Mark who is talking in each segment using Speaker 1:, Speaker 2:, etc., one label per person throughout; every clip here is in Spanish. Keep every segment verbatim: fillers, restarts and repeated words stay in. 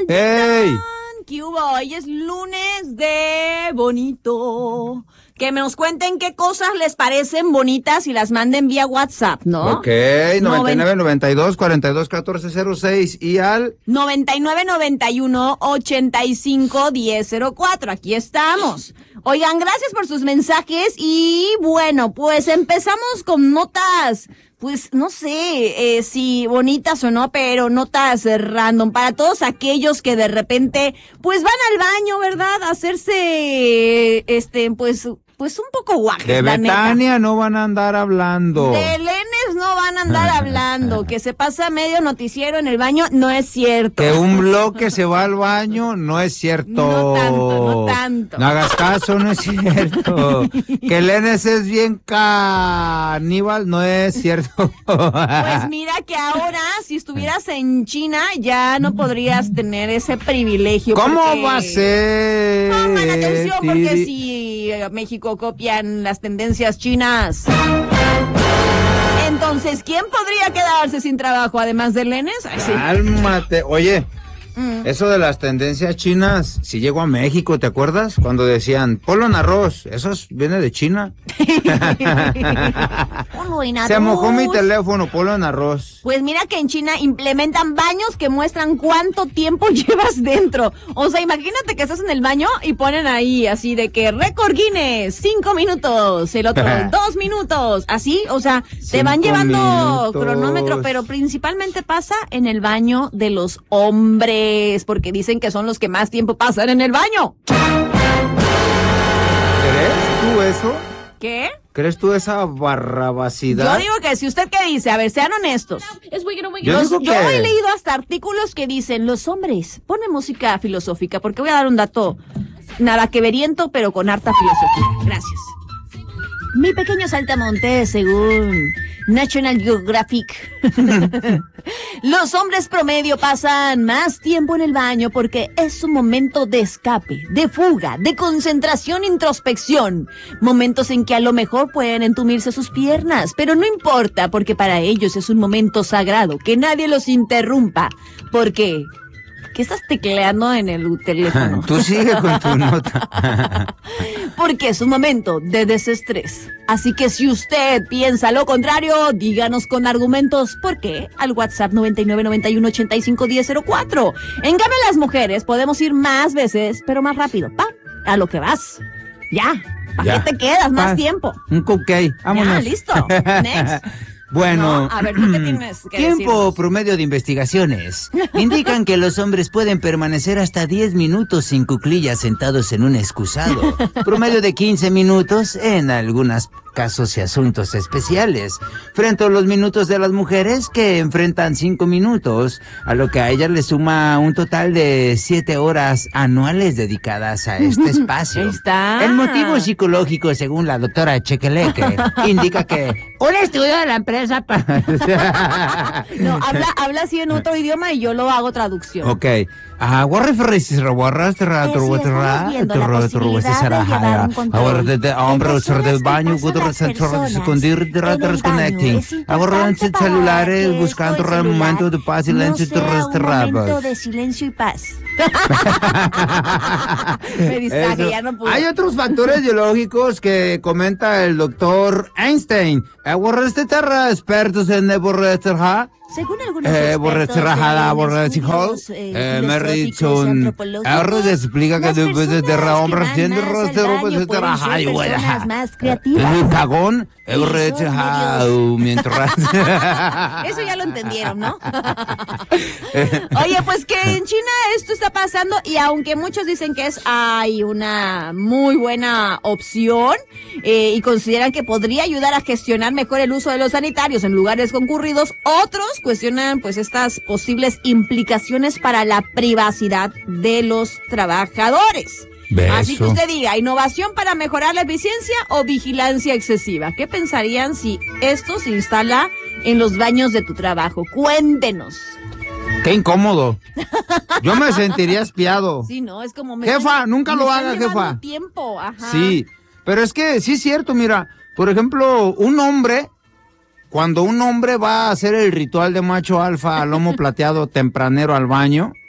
Speaker 1: ¡Ey!
Speaker 2: ¿Qué hubo? Hoy es lunes de bonito. Que nos cuenten qué cosas les parecen bonitas y las manden vía WhatsApp, ¿no?
Speaker 1: Ok, noventa y nueve, noventa y dos, cuarenta y dos, catorce cero seis y al...
Speaker 2: noventa y nueve, noventa y uno, ochenta y cinco, diez cero cuatro. Aquí estamos. Oigan, gracias por sus mensajes y bueno, pues empezamos con notas, pues no sé eh, si bonitas o no, pero notas eh, random para todos aquellos que de repente pues van al baño, ¿verdad? A hacerse, este, pues... Pues un poco guajes,
Speaker 1: de
Speaker 2: la
Speaker 1: Betania
Speaker 2: neta.
Speaker 1: No van a andar hablando.
Speaker 2: De Lenes no van a andar hablando. Que se pasa medio noticiero en el baño, no es cierto.
Speaker 1: Que un bloque se va al baño, no es cierto.
Speaker 2: No tanto, no tanto.
Speaker 1: No hagas caso, no es cierto. Que Lenes es bien caníbal, no es cierto.
Speaker 2: Pues mira que ahora, si estuvieras en China, ya no podrías tener ese privilegio.
Speaker 1: ¿Cómo
Speaker 2: porque...
Speaker 1: va a ser?
Speaker 2: Pongan atención, porque si México copian las tendencias chinas. Entonces, ¿quién podría quedarse sin trabajo además de Lenes? Ay, sí.
Speaker 1: Cálmate. Oye,
Speaker 2: Mm.
Speaker 1: eso de las tendencias chinas, si llegó a México, ¿te acuerdas? Cuando decían, polo en arroz, eso es- viene de China.
Speaker 2: Polo en
Speaker 1: Se mojó mi
Speaker 2: arroz.
Speaker 1: teléfono, polo en arroz.
Speaker 2: Pues mira que en China implementan baños que muestran cuánto tiempo llevas dentro. O sea, imagínate que estás en el baño y ponen ahí así de que récord Guinness, cinco minutos, el otro dos minutos, así, o sea, te van
Speaker 1: Cinco
Speaker 2: llevando
Speaker 1: minutos.
Speaker 2: cronómetro, pero principalmente pasa en el baño de los hombres, porque dicen que son los que más tiempo pasan en el baño.
Speaker 1: ¿Crees tú eso?
Speaker 2: ¿Qué?
Speaker 1: ¿Crees tú esa barrabacidad?
Speaker 2: Yo digo que si usted qué dice, a ver, sean honestos.
Speaker 1: Yo
Speaker 2: Los-
Speaker 1: digo
Speaker 2: yo
Speaker 1: que-
Speaker 2: he leído hasta artículos que dicen, los hombres, ponen música filosófica, porque voy a dar un dato nada que veriento, pero con harta filosofía. Gracias. Mi pequeño saltamontes, según National Geographic. Los hombres promedio pasan más tiempo en el baño porque es un momento de escape, de fuga, de concentración, introspección. Momentos en que a lo mejor pueden entumirse sus piernas, pero no importa porque para ellos es un momento sagrado, que nadie los interrumpa. Porque... ¿Qué estás tecleando en el teléfono?
Speaker 1: Tú sigue con tu nota.
Speaker 2: Porque es un momento de desestrés. Así que si usted piensa lo contrario, díganos con argumentos. ¿Por qué? Al WhatsApp noventa y nueve, noventa y uno, ochenta y cinco, diez cero cuatro. En cambio, las mujeres podemos ir más veces, pero más rápido. Pa, a lo que vas. Ya. ¿Para
Speaker 1: Ya.
Speaker 2: qué te quedas más
Speaker 1: Pa-
Speaker 2: tiempo?
Speaker 1: Un cupcake, vámonos.
Speaker 2: Ya, listo. Next.
Speaker 1: Bueno,
Speaker 2: No, a ver, ¿tú qué tienes que
Speaker 1: tiempo
Speaker 2: decirnos?
Speaker 1: promedio de investigaciones indican que los hombres pueden permanecer hasta diez minutos sin cuclillas sentados en un excusado, promedio de quince minutos en algunos casos y asuntos especiales, frente a los minutos de las mujeres que enfrentan cinco minutos, a lo que a ellas les suma un total de siete horas anuales dedicadas a este espacio.
Speaker 2: Ahí está.
Speaker 1: El motivo psicológico, según la doctora Chequeleque, indica que un estudio de la empresa para...
Speaker 2: No, habla, habla así en otro idioma y yo lo hago traducción.
Speaker 1: Ok. Ah, guarreferesis, guarrastra,
Speaker 2: Eh, sí, estamos viendo la posibilidad de llevar un control
Speaker 1: ahora de hombre
Speaker 2: en
Speaker 1: usar del
Speaker 2: personas
Speaker 1: baño,
Speaker 2: que pasan
Speaker 1: guarda
Speaker 2: las personas
Speaker 1: escondir
Speaker 2: en el baño.
Speaker 1: desconnecting.
Speaker 2: Es
Speaker 1: Ahora
Speaker 2: importante para
Speaker 1: celulares
Speaker 2: que
Speaker 1: buscando
Speaker 2: esto, el
Speaker 1: el
Speaker 2: celular,
Speaker 1: momento de paz y
Speaker 2: no
Speaker 1: silencio
Speaker 2: sea un momento
Speaker 1: terrestre.
Speaker 2: de silencio y paz. Me distraje,
Speaker 1: Eso.
Speaker 2: ya no pude.
Speaker 1: Hay otros factores biológicos que comenta el doctor Einstein. Aborreste terra, expertos en aborresterja.
Speaker 2: Según algunos
Speaker 1: Eh,
Speaker 2: expertos
Speaker 1: borrachera,
Speaker 2: en
Speaker 1: borrachijo.
Speaker 2: estudios, eh,
Speaker 1: Eh, me
Speaker 2: filosóficos y
Speaker 1: un.
Speaker 2: antropológicos,
Speaker 1: Ahora te explica que
Speaker 2: las
Speaker 1: después de
Speaker 2: personas
Speaker 1: terra,
Speaker 2: que
Speaker 1: hombre,
Speaker 2: van
Speaker 1: siendo
Speaker 2: más al
Speaker 1: rostro,
Speaker 2: baño
Speaker 1: pues de
Speaker 2: pueden
Speaker 1: terra,
Speaker 2: ser
Speaker 1: ay, güey,
Speaker 2: personas
Speaker 1: ajá.
Speaker 2: más creativas.
Speaker 1: Un cagón,
Speaker 2: Y
Speaker 1: el
Speaker 2: son
Speaker 1: rechaja,
Speaker 2: medios-
Speaker 1: mientras.
Speaker 2: Eso ya lo entendieron, ¿no? Oye, pues que en China esto está pasando y aunque muchos dicen que es ay, una muy buena opción eh, y consideran que podría ayudar a gestionar mejor el uso de los sanitarios en lugares concurridos, otros cuestionan pues estas posibles implicaciones para la privacidad de los trabajadores.
Speaker 1: Beso.
Speaker 2: Así que usted diga, ¿innovación para mejorar la eficiencia o vigilancia excesiva? ¿Qué pensarían si esto se instala en los baños de tu trabajo? Cuéntenos.
Speaker 1: Qué incómodo. Yo me sentiría espiado.
Speaker 2: Sí, no, es como... me
Speaker 1: Jefa,
Speaker 2: están-
Speaker 1: nunca
Speaker 2: me
Speaker 1: lo
Speaker 2: están
Speaker 1: haga,
Speaker 2: llevando
Speaker 1: jefa.
Speaker 2: tiempo, ajá.
Speaker 1: Sí, pero es que sí es cierto, mira, por ejemplo, un hombre, cuando un hombre va a hacer el ritual de macho alfa al lomo plateado tempranero al baño,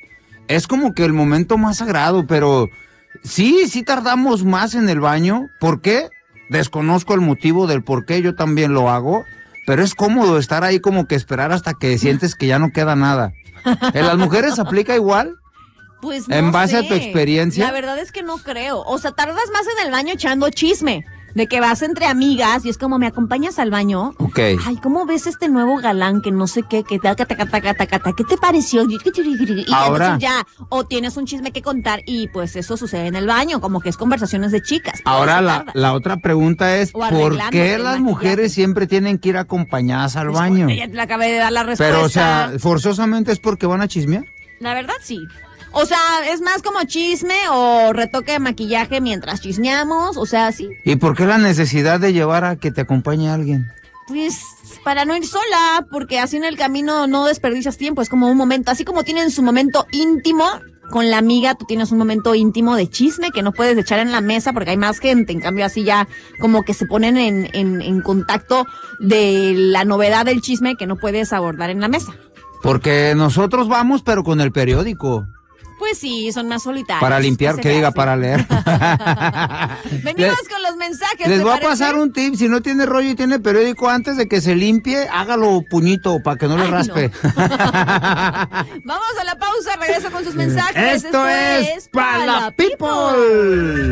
Speaker 1: es como que el momento más sagrado, pero sí, sí tardamos más en el baño. ¿Por qué? Desconozco el motivo del por qué, yo también lo hago, pero es cómodo estar ahí como que esperar hasta que sientes que ya no queda nada. ¿En las mujeres aplica igual?
Speaker 2: Pues no
Speaker 1: ¿En base
Speaker 2: sé.
Speaker 1: a tu experiencia?
Speaker 2: La verdad es que no creo. O sea, tardas más en el baño echando chisme. De que vas entre amigas y es como, ¿me acompañas al baño?
Speaker 1: Ok.
Speaker 2: Ay, ¿cómo ves este nuevo galán que no sé qué, que taca, taca, taca, taca, taca? ¿Qué te pareció? Y
Speaker 1: Ahora,
Speaker 2: entonces ya, o tienes un chisme que contar y pues eso sucede en el baño, como que es conversaciones de chicas.
Speaker 1: Ahora la, la otra pregunta es,
Speaker 2: O
Speaker 1: ¿por
Speaker 2: arreglándote
Speaker 1: qué
Speaker 2: el
Speaker 1: las
Speaker 2: maquillaje.
Speaker 1: mujeres siempre tienen que ir acompañadas al
Speaker 2: Pues,
Speaker 1: baño?
Speaker 2: Ya te le acabé de dar la respuesta.
Speaker 1: Pero, o sea, ¿forzosamente es porque van a chismear?
Speaker 2: La verdad sí. O sea, es más como chisme o retoque de maquillaje mientras chismeamos, o sea, sí.
Speaker 1: ¿Y por qué la necesidad de llevar a que te acompañe alguien?
Speaker 2: Pues para no ir sola, porque así en el camino no desperdicias tiempo, es como un momento, así como tienen su momento íntimo con la amiga, tú tienes un momento íntimo de chisme que no puedes echar en la mesa porque hay más gente, en cambio así ya como que se ponen en, en, en contacto de la novedad del chisme que no puedes abordar en la mesa.
Speaker 1: Porque nosotros vamos, pero con el periódico.
Speaker 2: Pues sí, son más solitarios.
Speaker 1: Para limpiar,
Speaker 2: ¿Qué
Speaker 1: que
Speaker 2: se
Speaker 1: diga,
Speaker 2: hace?
Speaker 1: para leer.
Speaker 2: Venimos con los mensajes.
Speaker 1: Les
Speaker 2: ¿te
Speaker 1: voy a
Speaker 2: parece?
Speaker 1: pasar un tip, si no tiene rollo y tiene periódico, antes de que se limpie, hágalo puñito para que no le
Speaker 2: Ay,
Speaker 1: raspe.
Speaker 2: no. Vamos a la pausa, regreso con sus mensajes.
Speaker 1: Esto es para la people.